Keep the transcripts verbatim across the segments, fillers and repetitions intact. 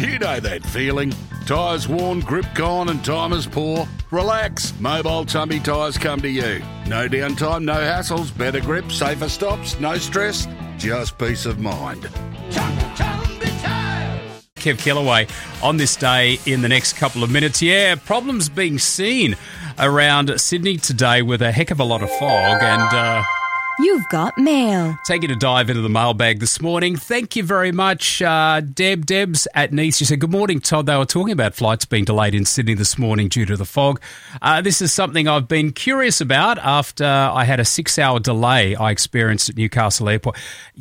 You know that feeling. Tyres worn, grip gone and time is poor. Relax. Mobile Tumby Tyres come to you. No downtime, no hassles, better grip, safer stops, no stress, just peace of mind. Kev Kellaway on this day in the next couple of minutes. Yeah, problems being seen around Sydney today with a heck of a lot of fog and... Uh, You've got mail. Taking a dive into the mailbag this morning. Thank you very much, uh, Deb. Deb's at Nice. She said, good morning, Todd. They were talking about flights being delayed in Sydney this morning due to the fog. Uh, this is something I've been curious about after I had a six-hour delay I experienced at Newcastle Airport.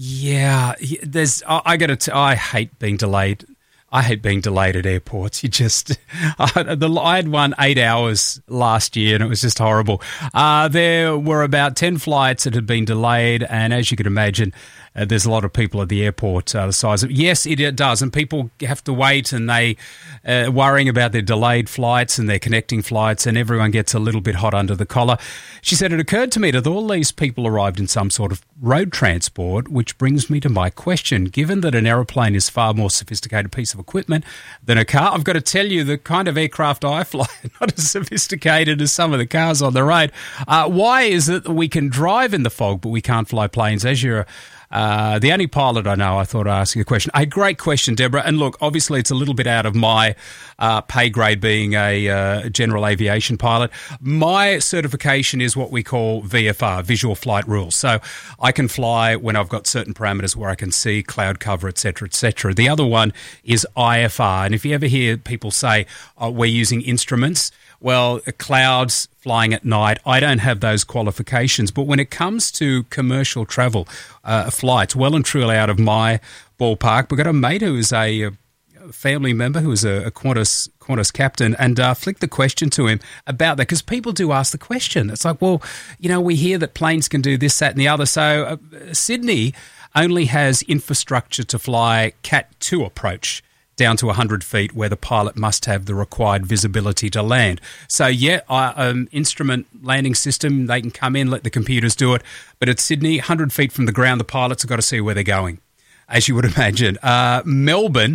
Yeah, there's. I, I got to. I hate being delayed. I hate being delayed at airports. You just, I, the, I had one eight hours last year and it was just horrible. Uh, there were about ten flights that had been delayed, and as you can imagine, uh, there's a lot of people at the airport uh, the size of, yes, it, it does, and people have to wait and they uh, worrying about their delayed flights and their connecting flights, and everyone gets a little bit hot under the collar. She said, it occurred to me that all these people arrived in some sort of road transport, which brings me to my question. Given that an aeroplane is far more sophisticated piece of equipment than a car, I've got to tell you, the kind of aircraft I fly are not as sophisticated as some of the cars on the road. Uh, why is it that we can drive in the fog but we can't fly planes? As you're uh, the only pilot I know, I thought I'd ask you a question. A great question, Deborah. And look, obviously it's a little bit out of my uh, pay grade being a uh, general aviation pilot. My certification is what we call V F R, Visual Flight Rules. So I can fly when I've got certain parameters where I can see cloud cover, et cetera, et cetera. The other one is I F R. And if you ever hear people say, oh, we're using instruments, well, clouds, flying at night, I don't have those qualifications. But when it comes to commercial travel uh, flights, well and truly out of my ballpark, we've got a mate who is a, a family member who is a, a Qantas, Qantas captain, and uh, flicked the question to him about that, because people do ask the question. It's like, well, you know, we hear that planes can do this, that and the other. So uh, Sydney only has infrastructure to fly Cat two approach down to one hundred feet, where the pilot must have the required visibility to land. So, yeah, uh, um, instrument landing system, they can come in, let the computers do it. But at Sydney, one hundred feet from the ground, the pilots have got to see where they're going, as you would imagine. Uh, Melbourne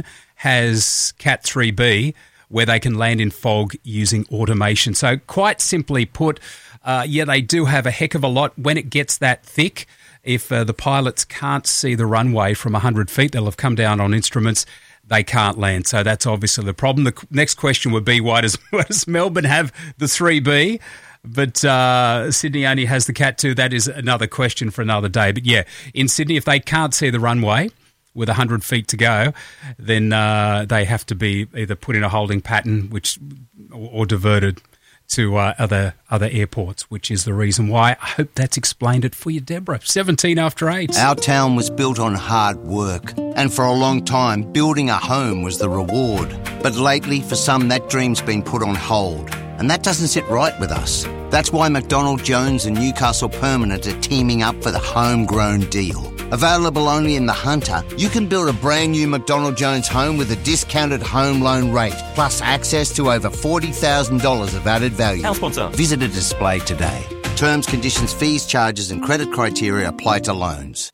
has Cat three B, where they can land in fog using automation. So, quite simply put, uh, yeah, they do have a heck of a lot. When it gets that thick, if uh, the pilots can't see the runway from one hundred feet, they'll have come down on instruments. They can't land. So that's obviously the problem. The next question would be, why does, why does Melbourne have the three B, but uh, Sydney only has the Cat two? That is another question for another day. But, yeah, in Sydney, if they can't see the runway with one hundred feet to go, then uh, they have to be either put in a holding pattern which or, or diverted to uh, other other airports, which is the reason why. I hope that's explained it for you, Deborah. seventeen after eight. Our town was built on hard work, and for a long time, building a home was the reward. But lately, for some, that dream's been put on hold, and that doesn't sit right with us. That's why McDonald Jones and Newcastle Permanent are teaming up for the homegrown deal. Available only in the Hunter, you can build a brand new McDonald Jones home with a discounted home loan rate, plus access to over forty thousand dollars of added value. Our sponsor. Visit a display today. Terms, conditions, fees, charges and credit criteria apply to loans.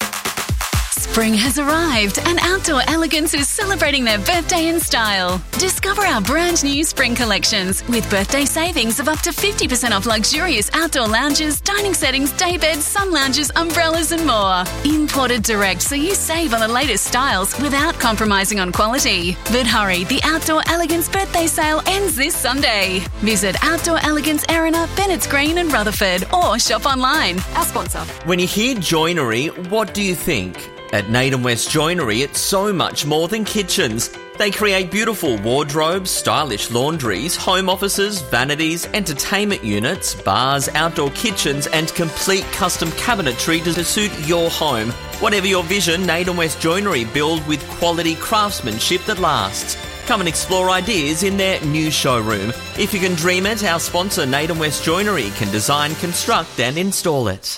Spring has arrived and Outdoor Elegance is celebrating their birthday in style. Discover our brand new spring collections with birthday savings of up to fifty percent off luxurious outdoor lounges, dining settings, day beds, sun lounges, umbrellas and more. Imported direct, so you save on the latest styles without compromising on quality. But hurry, the Outdoor Elegance birthday sale ends this Sunday. Visit Outdoor Elegance Erina, Bennett's Green and Rutherford, or shop online. Our sponsor. When you hear joinery, what do you think? At Naden West Joinery, it's so much more than kitchens. They create beautiful wardrobes, stylish laundries, home offices, vanities, entertainment units, bars, outdoor kitchens, and complete custom cabinetry to suit your home. Whatever your vision, Naden West Joinery build with quality craftsmanship that lasts. Come and explore ideas in their new showroom. If you can dream it, our sponsor Naden West Joinery can design, construct and install it.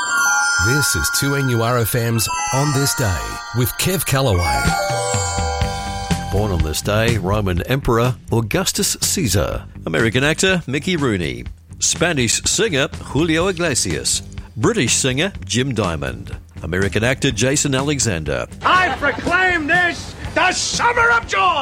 This is two N U R F M's On This Day with Kev Kellaway. Born on this day, Roman Emperor Augustus Caesar. American actor Mickey Rooney. Spanish singer Julio Iglesias. British singer Jim Diamond. American actor Jason Alexander. I proclaim this the Summer of Joy!